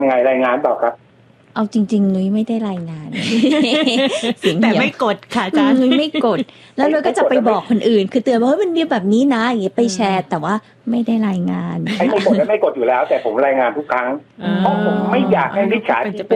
ยังไงรายงานเปล่าครับเอาจริงๆนุ้ยไม่ได้รายงาน เสียงแต่เหี่ยวไม่กดค่ะอาจารย์นุ้ยไม่กดแล้วนุ้ยก็จะไปบอกคนอื่นคือเตือนว่าเฮ้ยมันมีแบบนี้นะอย่างเงี้ยไปแชร์แต่ว่าไม่ได้รายงานไม่กดและไม่กดอยู่แล้วแต่ผมรายงานทุกครั้งเพราะผมไม่อยากให้มิจฉาชีพ